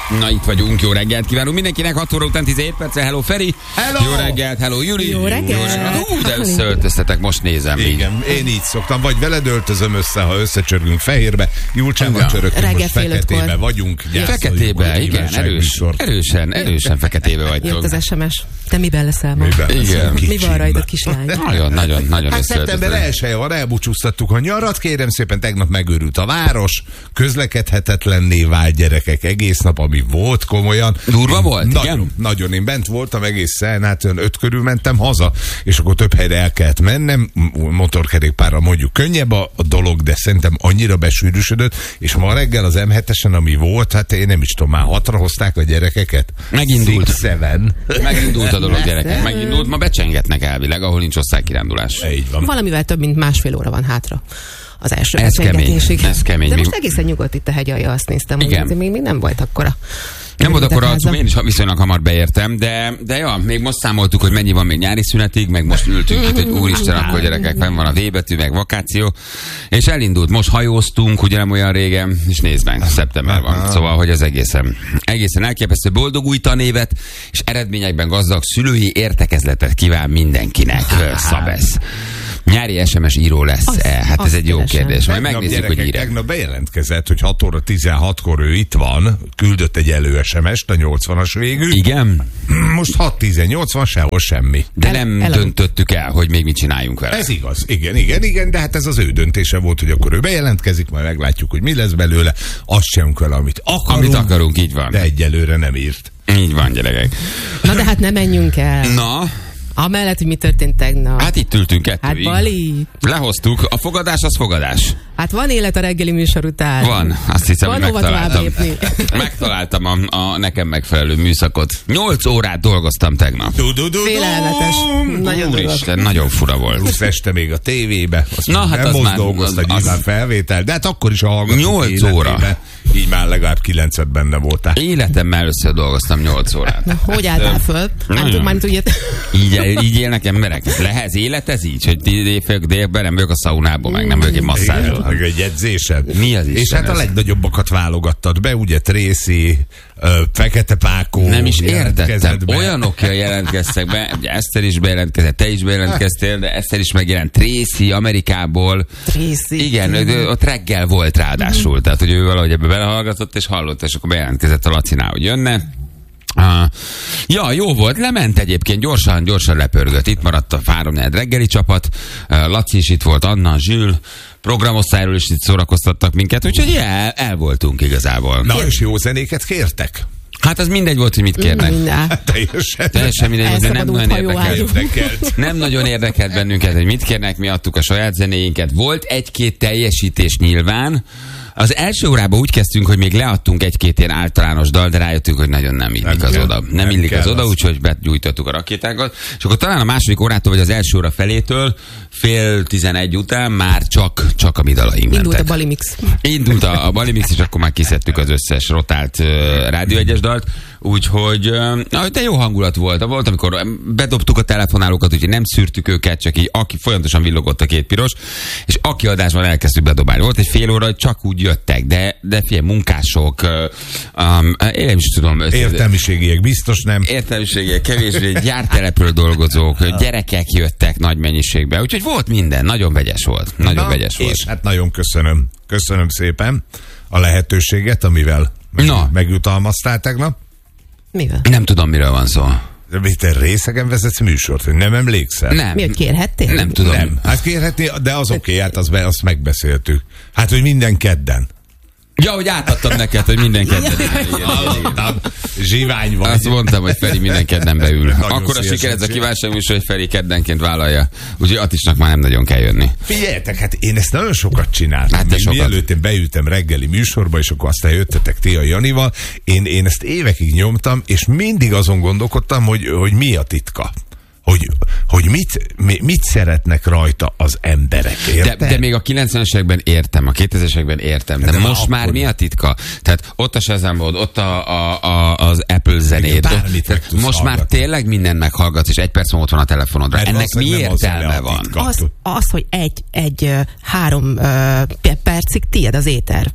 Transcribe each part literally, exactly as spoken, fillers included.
Na itt vagyunk, jó reggelt kívánunk mindenkinek, hat óra után tizenhét perccel, hello Feri, hello. Jó reggelt, hello Juli. Jó reggelt. Jó reggelt. Hú, de összeöltöztetek, most nézem. Igen, így. Én így szoktam, vagy veled öltözöm össze, ha összecsörgünk fehérbe, Julcsában csörögünk, most feketébe vagyunk. Feketébe, igen, erős, erősen, erősen feketébe vagytok. Jött az es em es. Te miben leszel ma? Miben igen. Mi van rajta, kislány? Nagyon, nagyon, nagyon hát összeöltöztetek. szeptember elsője van, elbúcsúztattuk a nyarat, kérem szépen, tegnap megőrült a város, közlekedhetetlenné vált, gyerekek, egész nap, ami volt komolyan. Durva volt? Nagyon, igen? Nagyon, én bent voltam egészen, hát olyan öt körül mentem haza, és akkor több helyre el kellett mennem, motorkerékpárral mondjuk könnyebb a, a dolog, de szerintem annyira besűrűsödött, és ma reggel az em hetesen, ami volt, hát én nem is tudom, már hatra hozták a gyerekeket. Megindult. Six, seven. Megindult a dolog, gyerekek. Megindult, ma becsengetnek elvileg, ahol nincs osztálykirándulás. Így van. Valamivel több, mint másfél óra van hátra. Az első ez kemény, ez kemény. De most egészen nyugodt itt a hegyalja, azt néztem, igen. hogy még, még nem volt akkora. Nem volt akkor az, én is viszonylag hamar beértem, de, de ja, még most számoltuk, hogy mennyi van még nyári szünetig, meg most ültünk itt, hogy úristen, akkor gyerekek, fenn van a V betű, meg vakáció, és elindult, most hajóztunk, ugye nem olyan régen, és nézd meg, szeptember van, szóval, hogy ez egészen, egészen elképesztő, boldog új tanévet, és eredményekben gazdag szülői értekezletet kíván mindenkinek, Szabesz. Nyári es em es író lesz-e? Hát ez egy jó kérdés. Majd megnézzük, hogy írja. Tegnap bejelentkezett, hogy hat óra tizenhatkor ő itt van, küldött egy elő es em est, a nyolcvanas végű. Igen? Most hat tizennyolc van, sehol semmi. De nem el, döntöttük el, hogy még mit csináljunk vele. Ez igaz. Igen, igen, igen, de hát ez az ő döntése volt, hogy akkor ő bejelentkezik, majd meglátjuk, hogy mi lesz belőle. Azt sem kell, amit akarunk. Amit akarunk, így van. De egyelőre nem írt. Így van, gyerekek. Na de hát ne menjünk el. Na? Amellett, hogy mi történt tegnap. Hát itt ültünk kettőig. Hát Bali. Lehoztuk. A fogadás az fogadás. Hát van élet a reggeli műsor után. Van. Azt hiszem, van hogy megtaláltam. Megtaláltam a, a nekem megfelelő műszakot. Nyolc órát dolgoztam tegnap. Félelmetes. Nagyon Úristen, nagyon fura volt. Plusz este még a tévébe. Azt Na, hát nem az már dolgozta az, nyilván felvétel, de hát akkor is a hallgatók nyolc óra. Így már legalább kilencet benne voltál. Életemmel először dolgoztam nyolc órát. Na, hogy álltál föl? Már ugye... így, így élnek emberek. Lehet élet ez így, hogy délben nem vagyok a szaunában, meg nem vagyok egy masszázsban. Meg egy edzésed. Mi az és hát a legnagyobbakat válogattad be, ugye Tracy, uh, Fekete Pákó. Nem is értettem. Olyanok jelentkeztek be, ugye Eszter is bejelentkezett, te is bejelentkeztél, de Eszter is megjelent. Tracy Amerikából. Tracy. Igen, ott reggel volt ráadásul. Mm-hmm. Tehát, hogy ő valahogy ebbe belehallgatott, és hallott, és akkor bejelentkezett a Lacinál, hogy jönne. Uh, ja, jó volt, lement egyébként, gyorsan, gyorsan lepörgött. Itt maradt a három-négy reggeli csapat, uh, Laci is itt volt, Anna, Zsül, programosztályról is itt szórakoztattak minket, úgyhogy el, el voltunk igazából. Na, és jó zenéket kértek? Hát az mindegy volt, hogy mit kérnek. Hát teljesen. Teljesen mindegy, de nem nagyon érdekelt. Nem nagyon érdekelt bennünket, hogy mit kérnek, mi adtuk a saját zenéinket. Volt egy-két teljesítés nyilván. Az első órában úgy kezdtünk, hogy még leadtunk egy-két ilyen általános dal, de rájöttünk, hogy nagyon nem illik az oda. Nem, nem illik az oda, úgyhogy begyújtottuk a rakétákat. És akkor talán a második órától, vagy az első óra felétől, fél tizenegy után már csak, csak a mi dalaink mentek. Indult a Balimix. Indult a, a Balimix, és akkor már kiszedtük az összes rotált uh, Rádió egyes dalt. Úgyhogy uh, de jó hangulat volt. Volt, amikor bedobtuk a telefonálókat, úgyhogy nem szűrtük őket, csak így aki folyamatosan villogott a két piros, és aki adásban elkezdtük bedobálni. Volt egy fél óra, hogy csak úgy jöttek, de, de figyelj, munkások, um, én nem is tudom. Értelmiségiek biztos nem. Értelmiségiek kevésbé, gyártelepről dolgozók, gyerekek jöttek nagy mennyiségben, úgyhogy volt minden, nagyon vegyes volt. Nagyon Na, vegyes volt. És hát nagyon köszönöm. Köszönöm szépen a lehetőséget, amivel meg, megjutalmaztál tegnap. Mivel? Nem tudom, miről van szó. De te részegen vezetsz műsort, hogy nem emlékszel? Nem. Miért kérhettél? Nem tudom. Nem. Hát kérhetné, de az oké, okay, hát az be, azt megbeszéltük. Hát, hogy minden kedden. Ja, hogy átadtam neked, hogy minden kedden. Zsivány vagy. Azt mondtam, hogy Feri minden kedden beül. Akkor a siker ez a kívánságműsor, hogy Feri keddenként vállalja. Úgyhogy Attisnak már nem nagyon kell jönni. Figyeljetek, hát én ezt nagyon sokat csináltam. Hát sokat. Mielőtt én beültem reggeli műsorba, és akkor aztán jöttetek ti a Janival, én, én ezt évekig nyomtam, és mindig azon gondolkodtam, hogy, hogy mi a titka. Hogy, hogy mit, mit szeretnek rajta az emberek, érted? De, de még a kilencvenesekben értem, a kétezresekben értem, de, de most akkor... már mi a titka? Tehát ott a Shazamod, ott a, a, a, az Apple zenét, ott, most már tényleg mindent meghallgatsz, és egy perc múlva ott van a telefonodra. Mert ennek mi értelme van? Az, az, hogy egy, egy három uh, percig tiéd az éter.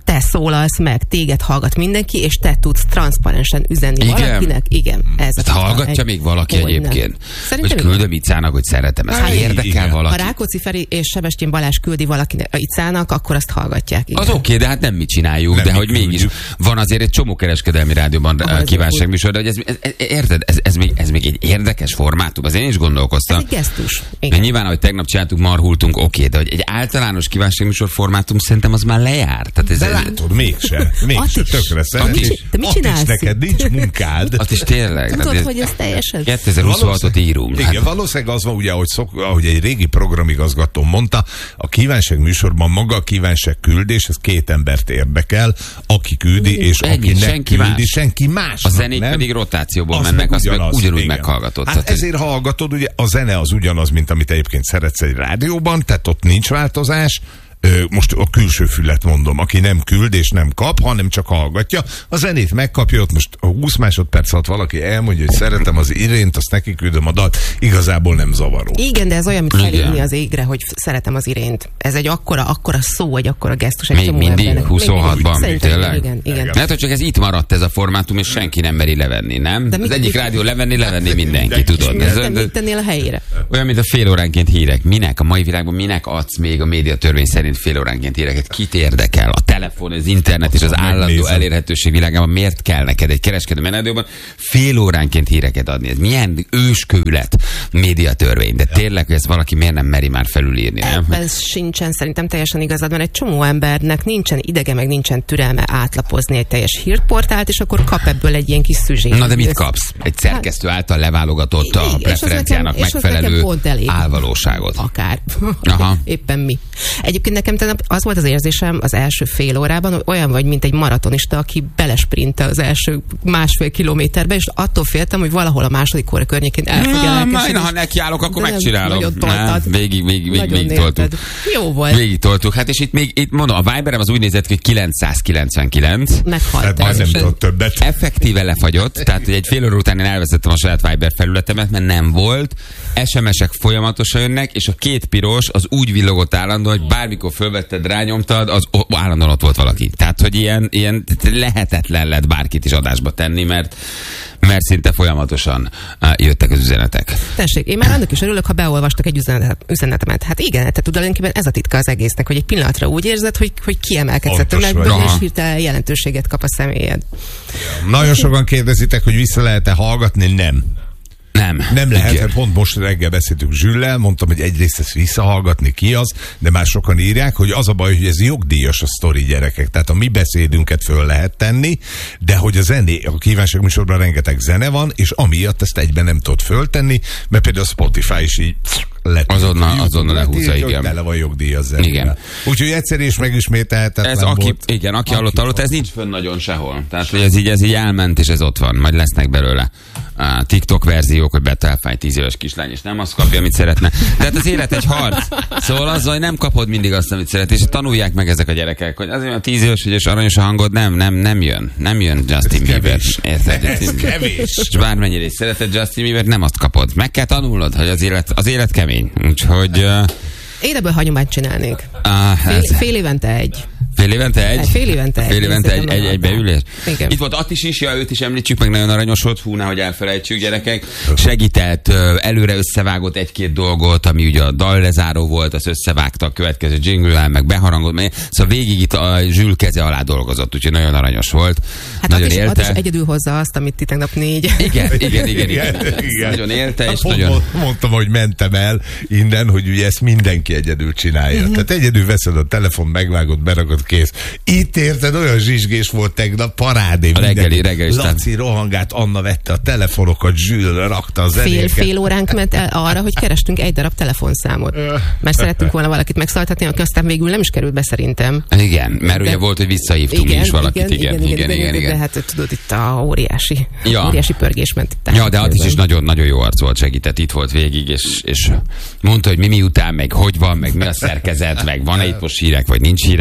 te szólalsz meg, téged hallgat mindenki, és te tudsz transzparensen üzenni igen. valakinek. Igen. Ez hát hallgatja egy, még valaki egyébként? Hogy küldöm Icának, hogy szeretem. Ez hát, érdekel igen. valaki. Ha Rákóczi Feri és Sebestyén Balázs küldi valakinek Icának, akkor azt hallgatják. Igen. Az oké, okay, de hát nem mi csináljuk, nem de mi hogy küldjük. Mégis van azért egy csomó kereskedelmi rádióban ah, kívánságműsor, de hogy ez, ez, ez, érted, ez, ez, még, ez még egy érdekes formátum. Az én is gondolkoztam. Ez egy gesztus. Nyilván, ahogy tegnap csináltuk, marhultunk, oké, okay, de hogy egy általános kívánságműsor formátum szerintem az már lejár. Tehát ez, de látod, mégse. Mégse, tökre szeretnél. Te mit csinálsz? Neked nincs munkád. Azt is tényleg. Nem tudod, hogy ez teljesen. kétezer-huszonhatot írunk. Igen, hát. Valószínűleg az van, ugye, ahogy, szok, ahogy egy régi programigazgató mondta, a kívánság műsorban maga a kívánság küldés, ez két embert érdekel, aki küldi, és ennyi, aki nem senki küldi, más. senki más. A zenét nem? Pedig rotációból azt mennek, azt ugyanaz, meg ugyanúgy igen. meghallgatod. Hát ezért hallgatod, ugye a zene az ugyanaz, mint amit egyébként szeretsz egy rádióban, tehát ott nincs változás. Most a külső fület mondom, aki nem küld és nem kap, hanem csak hallgatja. A zenét megkapja, ott most a húsz másodperc alatt valaki elmondja, hogy szeretem az Irént, azt neki küldöm a dalt, igazából nem zavaró. Igen, de ez olyan, mint felírni az égre, hogy szeretem az Irént. Ez egy akkora, akkora szó, egy akkora gesztus. Egy még mindig huszonhatban, tényleg? Igen, igen. Lehet, hogy csak ez itt maradt ez a formátum, és senki nem meri levenni, nem? De az mit, egyik mit, rádió levenni, levenni mindenki, tudod. Ez mit tennél a helyére? Olyan, mint a fél óránként hírek. Minek a mai világban, minek adsz még a médiatörvény szerint fél óránként híreket? Kit érdekel? A telefon, az internet és az állandó elérhetőség világában miért kell neked egy kereskedő rádióban fél óránként híreket adni? Ez milyen őskőület médiatörvény? De tényleg, hogy ezt valaki miért nem meri már felülírni, nem? Ez sincsen szerintem teljesen igazad, mert egy csomó embernek nincsen idege, meg nincsen türelme átlapozni egy teljes hírportált, és akkor kap ebből egy ilyen kis szüzsét. Na de mit kapsz? Egy szerkesztő által leválogatott a preferenciának megfelelő álvalóságot. Akár. Aha. Éppen mi. Egyébként nekem az volt az érzésem az első fél órában, hogy olyan vagy, mint egy maratonista, aki belesprintel az első másfél kilométerbe, és attól féltem, hogy valahol a második óra környékén el fogja lelkesedni. Ha nekiállok, akkor megcsinálom. Nagyon toltad. Végig, végig, végig, végig toltuk. Jó volt. Végig toltuk. Hát és itt még, itt mondom, a Viberem az úgy nézett ki, hogy kilencszázkilencvenkilenc. Meghalt. Hát nem tudott többet. Effektíve lefagyott, tehát hogy egy fél óra után én elveszettem a saját Viber felületemet, mert nem volt. es em esek folyamatosan jönnek, és a két piros az úgy villogott állandóan, hogy bármikor fölvetted, rányomtad, az állandóan ott volt valaki. Tehát, hogy ilyen, ilyen lehetetlen lett bárkit is adásba tenni, mert, mert szinte folyamatosan jöttek az üzenetek. Tessék, én már annak is örülök, ha beolvastak egy üzenetet, üzenetemet. Hát igen, tehát tulajdonképpen ez a titka az egésznek, hogy egy pillanatra úgy érzed, hogy, hogy kiemelkedsz a tömegből, és hirtelen jelentőséget kap a személyed. Nagyon sokan kérdezitek, hogy vissza lehet-e hallgatni? Nem. Nem. Nem lehet, hát pont most reggel beszéltük Zsüllel, mondtam, hogy egyrészt ezt visszahallgatni, ki az, de már sokan írják, hogy az a baj, hogy ez jogdíjas a sztori, gyerekek. Tehát a mi beszédünket föl lehet tenni, de hogy a zené, a kívánságműsorban rengeteg zene van, és amiatt ezt egyben nem tudod föltenni, mert például a Spotify is így azonnal, azonnal lehúzza, igen. Bele van jogdíjas zenével. Igen. Úgyhogy egyszer és megismételhetetlen ez aki, volt. Igen, aki hallott, hallott, ez nincs fönn nagyon sehol. Tehát, hogy ez így, ez így elment, és ez ott van. Majd lesznek belőle a TikTok verziók, hogy betelfáj tíz éves kislány, és nem azt kapja, amit szeretne. Tehát az élet egy harc. Szóval azzal, hogy nem kapod mindig azt, amit szeret, és tanulják meg ezek a gyerekek, hogy azért a tíz éves, hogy és aranyos a hangod, nem, nem, nem jön. Nem jön Justin Bieber. Érted? Ez kevés. És bármennyire is szereted Justin Bieber, nem azt kapod. Meg kell tanulnod, hogy az élet, az élet kemény. Úgyhogy... Uh, én ebből hagyományt csinálnék. Uh, fél, fél évente egy. Fél évente egy? Fél évente egy. Fél évente egy, egy, egy beülés? Igen. Itt volt Attis is, ja, őt is említsük, meg nagyon aranyos volt, hú, nehogy elfelejtsük, gyerekek. Segített, előre összevágott egy-két dolgot, ami ugye a dal lezáró volt, az összevágta a következő jingle-el, meg beharangolt, meg, szóval végig itt a Zsül keze alá dolgozott, úgyhogy nagyon aranyos volt. Hát nagyon Attis, élte. Attis egyedül hozza azt, amit ti tegnap négy. Igen, igen, igen. igen. igen. Nagyon élte, és hát nagyon... Mondtam, hogy mentem el innen, hogy ugye ezt mindenki egyedül csinálja. Uh-huh. Tehát egyedül veszed a telefon, megvágod, berakod, kész. Itt érted, olyan zsizsgés volt tegnap, parádé. A reggeli, reggeli. Laci rohangát, Anna vette a telefonokat, Zsül rakta az zenéket. Fél, fél óránk ment el arra, hogy kerestünk egy darab telefonszámot. Mert szerettünk volna valakit megszóltatni, a köztem végül nem is került be szerintem. Igen, mert de... ugye volt, hogy visszahívtunk igen, is valakit. Igen, igen, igen. igen, igen, igen. De hát tudod, itt a óriási, ja. óriási pörgés ment. Ja, de Attis is nagyon-nagyon jó arc volt, segített, itt volt végig, és, és mondta, hogy mi miután, meg hogy van, meg mi a szerkezet, meg van-e itt most hírek, vagy nincs hírek, már azért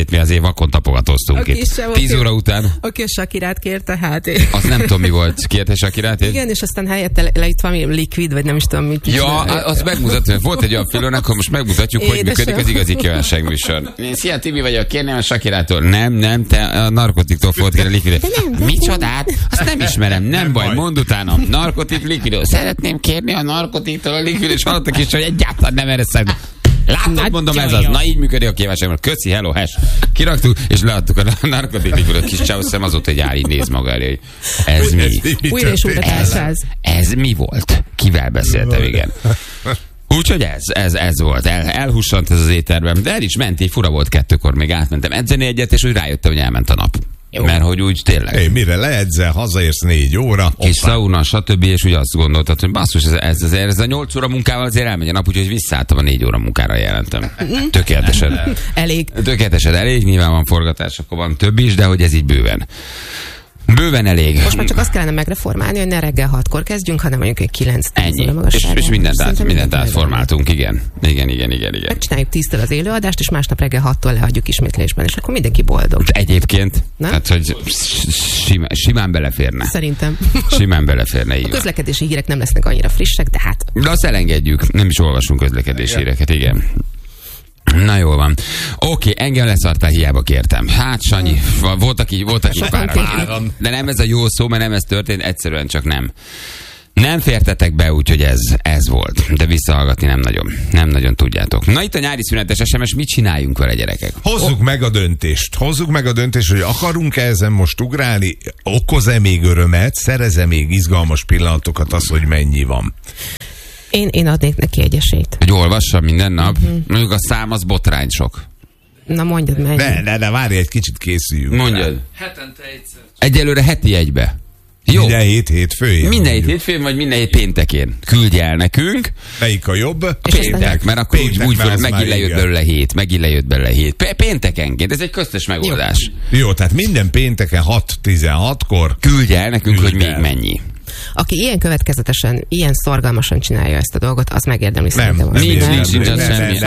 itt mi azért vakon tapogatóztunk itt. Tíz óra után. Oké, a Shakirát kérte, hát. Azt nem tudom, mi volt. Kérte Shakirát? Igen, és aztán helyette le itt valami likvid, vagy nem is tudom, mit. Ja, azt megmutatom, hogy volt egy olyan filmnek, akkor most megmutatjuk, hogy működik az igazi kívánságműsor. Szia, Tibi vagyok, kérném a Shakirától. Nem, nem, te a narkotiktól fogod kérni a likvidet. Micsodát? Azt nem ismerem, nem, nem baj, baj, mondd utána. Narkotik, likvidó. Szeretném kérni a narkotiktól a likvidét, és hallottak is, hogy egyáltalán nem erre szerint. Látod, mondom, ez az. Na, így működik a kívánságműsor. Köszi, hello, hash. Kiraktuk, és leadtuk a narkotik likvidót. Kis csáv, szem azóta egy áll, így néz maga elé. Ez mi? Újra és újra ez, ez mi volt? Kivel beszéltem, igen. Úgyhogy ez, ez, ez volt. El, elhussant ez az étterben. De el is ment, így fura volt kettőkor, még átmentem edzeni egyet, és úgy rájöttem, hogy elment a nap. Jó. Mert hogy úgy tényleg. Hey, mire leedzel, hazaérsz négy óra. És szauna, stb. És úgy azt gondoltad, hogy basszus, ez, ez, ez, ez a nyolc óra munkával azért elmegy a nap, úgyhogy visszaálltam a négy óra munkára jelentem. Tökéletesen. Elég. Tökéletesen elég, nyilván van forgatás, akkor van több is, de hogy ez így bőven. Bőven elég. Most már csak azt kellene megreformálni, hogy ne reggel hatkor kezdjünk, hanem mondjuk egy kilenc-tíz óra magasságban. És, és mindent, át, mindent átformáltunk, igen. Igen, igen, igen, igen. Megcsináljuk tíztől az élőadást, és másnap reggel hattól leadjuk ismétlésben, és akkor mindenki boldog. De egyébként, nem? Hát, hogy simán, simán beleférne. Szerintem. Simán beleférne, így. A közlekedési hírek nem lesznek annyira frissek, de hát. De azt elengedjük, nem is olvasunk közlekedési híreket, igen. Na jól van. Oké, engem leszartál, hiába kértem. Hát Sanyi, voltak így, voltak így páran. De nem ez a jó szó, mert nem ez történt, egyszerűen csak nem. Nem fértetek be, úgyhogy ez, ez volt. De visszahallgatni nem nagyon. Nem nagyon tudjátok. Na itt a nyári szünetes es em es, mit csináljunk vele, gyerekek? Hozzuk oh. meg a döntést. Hozzuk meg a döntést, hogy akarunk-e ezen most ugrálni, okoz-e még örömet, szerez-e még izgalmas pillanatokat az, hogy mennyi van. Én, én adnék neki egy esélyt. Hogy olvassam minden nap? Uh-huh. Mondjuk a szám az botrány sok. Na mondjad meg. Ne, ne, ne, várj, egy kicsit készüljünk. Mondjad. Hetente egyszer. Egyelőre heti egybe. Jó. Minden hét hétfőjén. Minden hét hétfőjén, vagy minden hét péntekén. Küldj el nekünk. Melyik a jobb? A péntek, mert akkor péntek, úgy, úgy megint lejött belőle hét. Megint lejött belőle hét. Péntekenként, ez egy köztes megoldás. Jó, Jó tehát minden pénteken hat tizenhatkor. Küldj el nekünk, küldj hogy el. Még mennyi. Aki ilyen következetesen, ilyen szorgalmasan csinálja ezt a dolgot, az megérdemli szerintem. Nem, nincs, nincs, nincs, semmi.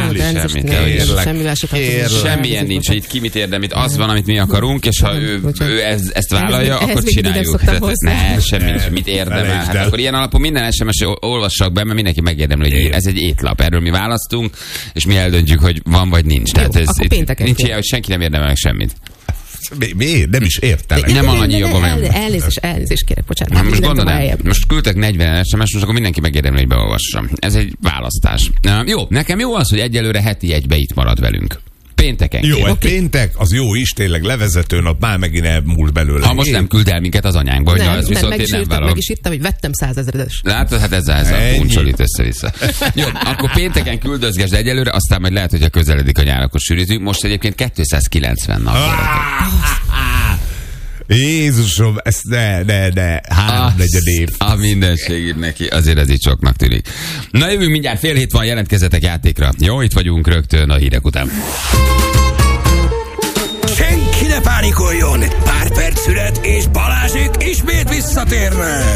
Semmilyen nincs, hogy itt ki mit érdem, itt az van, amit mi akarunk, és ha ő, ő ez, ezt vállalja, ez, akkor csináljuk. Ne, semmi, mit érdemel. Hát akkor ilyen alapon minden es em es olvassak be, mert mindenki megérdemli, hogy ez egy étlap. Erről mi választunk, és mi eldöntjük, hogy van vagy nincs. Tehát ez nincs ilyen, hogy senki nem érdemel meg semmit. Mi, mi? Nem is értelek. Nem annyi jobban. Elnézést, elnézést kérek, bocsánat. Na, most gondolom, most küldtek negyven es em es, most akkor mindenki megérdemli, hogy beolvassam. Ez egy választás. Na, jó, nekem jó az, hogy egyelőre heti egybe itt marad velünk. Pénteken. Jó, egy péntek, az jó is, tényleg levezető nap, már megint elmúlt belőle. Ha most nem küld el minket az anyánkba, hogy nem, az viszont meg én nem vállalom. Meg is írtam, hogy vettem százezredes. Látod, hát ezzel, ezzel puncsolít össze-vissza. Jó, akkor pénteken küldözgesd egyelőre, aztán majd lehet, hogy a közeledik a nyár, akkor sűrítünk. Most egyébként kétszázkilencven nap. Jézusom, ezt ne, ne, ne, háromnegyed év. A mindenség ír neki, azért ez így soknak tűnik. Na jövünk mindjárt, fél hét van, jelentkezzetek játékra. Jó, itt vagyunk rögtön a hírek után. Senki ne pánikoljon! Pár perc szület és Balázsék ismét visszatérnek!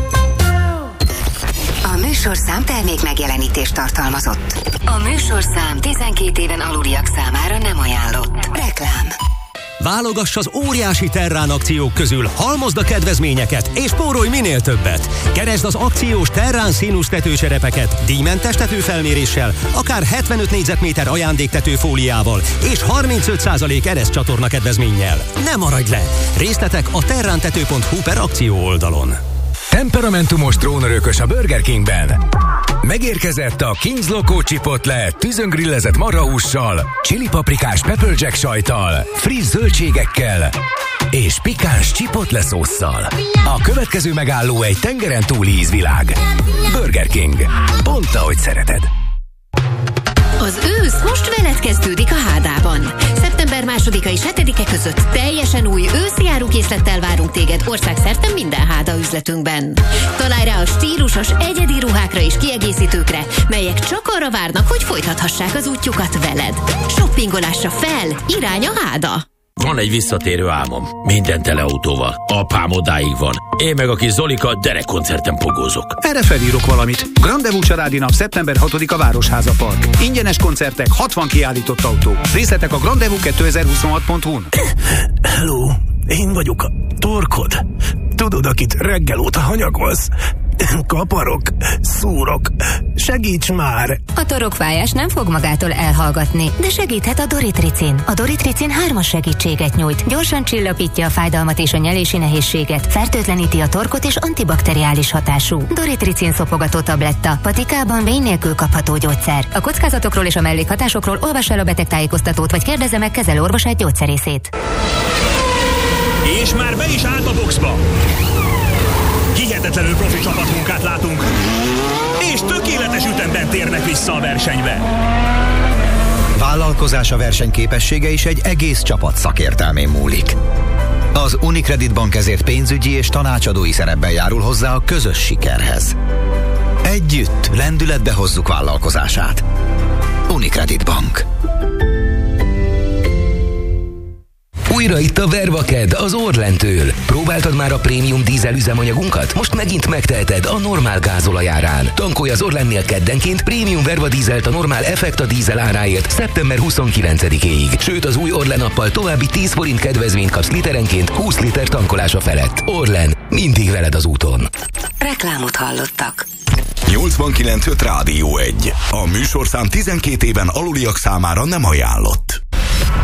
A műsorszám termék megjelenítést tartalmazott. A műsorszám tizenkét éven aluliak számára nem ajánlott. Reklám. Válogass az óriási Terrán akciók közül, halmozd a kedvezményeket, és spórolj minél többet. Keresd az akciós Terrán színusz tetőcserepeket, díjmentes tetőfelméréssel, akár hetvenöt négyzetméter ajándéktetőfóliával, és harmincöt százalék ereszcsatorna kedvezménnyel. Ne maradj le! Részletek a terrántető pont hu per akció oldalon. Temperamentumos trónörökös a Burger Kingben. Megérkezett a King's Loco Chipotle tűzöngrillezett marhahússal, chili paprikás pepper jack sajttal, friss zöldségekkel és pikáns chipotle szósszal. A következő megálló egy tengeren túli ízvilág. Burger King. Pont ahogy szereted. Az ősz most veled kezdődik a Hádában. szeptember másodika és hetedike között teljesen új őszi árukészlettel várunk téged országszerte minden Háda üzletünkben. Találj rá a stílusos, egyedi ruhákra és kiegészítőkre, melyek csak arra várnak, hogy folytathassák az útjukat veled. Shoppingolásra fel, irány a Háda! Van egy visszatérő álmom. Minden teleautóval. Apám odáig van. Én meg a kis Zolika derekkoncerten pogózok. Erre felírok valamit. Grandevú családi nap szeptember hatodika Városháza Park. Ingyenes koncertek, hatvan kiállított autó. Részletek a grandevú kétezer-huszonhat pont hu-n. Hello, én vagyok a torkod. Tudod, akit reggel óta hanyagolsz? Kaparok, szúrok, segíts már! A torokfájás nem fog magától elhallgatni, de segíthet a Doritricin. A Doritricin hármas segítséget nyújt, gyorsan csillapítja a fájdalmat és a nyelési nehézséget, fertőtleníti a torkot és antibakteriális hatású. Doritricin szopogató tabletta, patikában vény nélkül kapható gyógyszer. A kockázatokról és a mellékhatásokról olvass el a betegtájékoztatót, vagy kérdezze meg kezelőorvosát, gyógyszerészét. És már be is állt a boxba! Hihetetlenül profi csapatmunkát látunk, és tökéletes ütemben térnek vissza a versenybe. Vállalkozása versenyképessége is egy egész csapat szakértelmén múlik. Az Unicredit Bank ezért pénzügyi és tanácsadói szerepben járul hozzá a közös sikerhez. Együtt lendületbe hozzuk vállalkozását. Unicredit Bank. Újra itt a Vervaked az Orlentől. Próbáltad már a prémium dízel üzemanyagunkat? Most megint megteheted a normál gázolajárán. Tankolj az Orlennél keddenként prémium Verva dízelt a normál Effekta dízel áráért szeptember huszonkilencedikéig. Sőt, az új Orlen appal további tíz forint kedvezményt kapsz literenként húsz liter tankolása felett. Orlen, mindig veled az úton. Reklámot hallottak. nyolcvankilenc öt Rádió egy. A műsorszám tizenkét éven aluliak számára nem ajánlott.